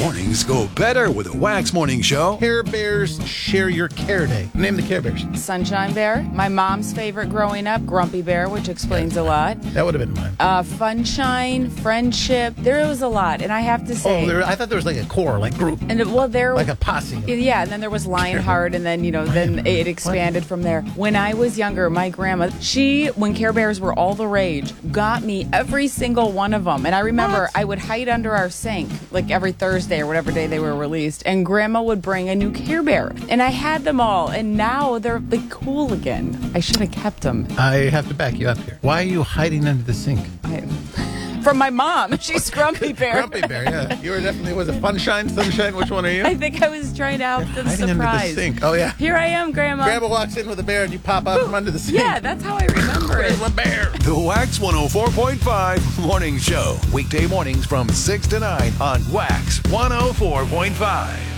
Mornings go better with a Wax Morning Show. Care Bears Share Your Care Day. Name the Care Bears. Sunshine Bear. My mom's favorite growing up, Grumpy Bear, which explains a lot. That would have been mine. Funshine, Friendship. There was a lot, and I have to say... I thought there was like a core, like group. And there like a posse. Yeah, and then there was Lionheart, and then, then it expanded from there. When I was younger, my grandma, when Care Bears were all the rage, got me every single one of them. And I remember I would hide under our sink, like every Thursday or whatever day they were released, and Grandma would bring a new Care Bear. And I had them all, and now they're like cool again. I should have kept them. I have to back you up here. Why are you hiding under the sink? From my mom. She's Grumpy Bear. Grumpy Bear, yeah. You were definitely, was it Funshine, Sunshine? Which one are you? I think I was trying to help them hiding surprise. Under the sink. Oh, yeah. Here I am, Grandma. Grandma walks in with a bear and you pop out from under the sink. Yeah, that's how I remember it. There's my bear. The Wax 104.5 Morning Show. Weekday mornings from 6 to 9 on Wax 104.5.